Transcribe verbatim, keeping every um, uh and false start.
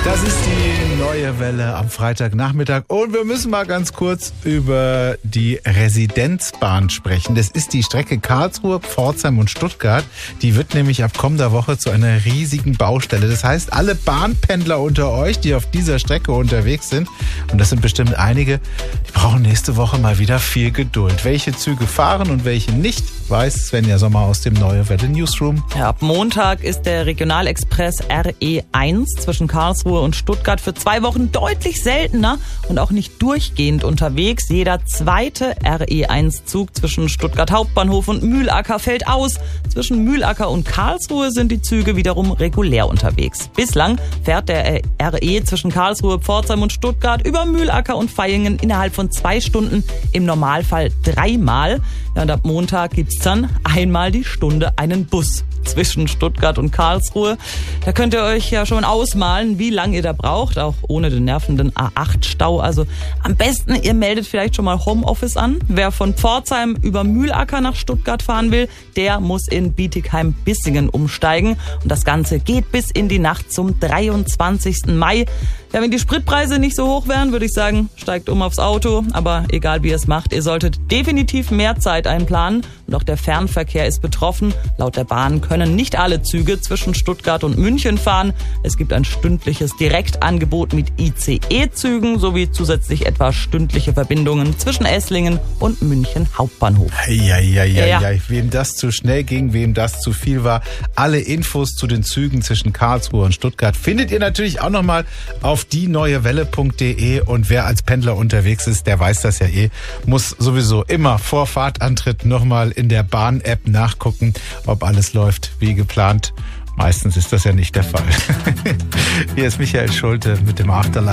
Das ist die neue Welle am Freitagnachmittag und wir müssen mal ganz kurz über die Residenzbahn sprechen. Das ist die Strecke Karlsruhe, Pforzheim und Stuttgart. Die wird nämlich ab kommender Woche zu einer riesigen Baustelle. Das heißt, alle Bahnpendler unter euch, die auf dieser Strecke unterwegs sind, und das sind bestimmt einige, die brauchen nächste Woche mal wieder viel Geduld. Welche Züge fahren und welche nicht, weiß Svenja Sommer aus dem Neue Welle Newsroom. Ja, ab Montag ist der Regionalexpress R E eins zwischen Karlsruhe und Stuttgart für zwei Wochen deutlich seltener und auch nicht durchgehend unterwegs. Jeder zweite R E eins Zug zwischen Stuttgart Hauptbahnhof und Mühlacker fällt aus. Zwischen Mühlacker und Karlsruhe sind die Züge wiederum regulär unterwegs. Bislang fährt der R E zwischen Karlsruhe, Pforzheim und Stuttgart über Mühlacker und Vaihingen innerhalb von zwei Stunden, im Normalfall dreimal. Ja, und ab Montag gibt's dann einmal die Stunde einen Bus zwischen Stuttgart und Karlsruhe. Da könnt ihr euch ja schon ausmalen, wie lange ihr da braucht, auch ohne den nervenden A acht Stau. Also am besten, ihr meldet vielleicht schon mal Homeoffice an. Wer von Pforzheim über Mühlacker nach Stuttgart fahren will, der muss in Bietigheim-Bissingen umsteigen. Und das Ganze geht bis in die Nacht zum dreiundzwanzigsten Mai. Ja, wenn die Spritpreise nicht so hoch wären, würde ich sagen, steigt um aufs Auto. Aber egal wie ihr es macht, ihr solltet definitiv mehr Zeit einplanen. Und auch der Fernverkehr ist betroffen. Laut der Bahn können nicht alle Züge zwischen Stuttgart und München fahren. Es gibt ein stündliches Direktangebot mit I C E-Zügen sowie zusätzlich etwa stündliche Verbindungen zwischen Esslingen und München Hauptbahnhof. Ja, ja, ja, Ja. ja. Wem das zu schnell ging, wem das zu viel war. Alle Infos zu den Zügen zwischen Karlsruhe und Stuttgart findet ihr natürlich auch nochmal auf die neue welle punkt de. Und wer als Pendler unterwegs ist, der weiß das ja eh, muss sowieso immer vor Fahrtantritt nochmal in der Bahn-App nachgucken, ob alles läuft wie geplant. Meistens ist das ja nicht der Fall. Hier ist Michael Schulte mit dem Afterlife.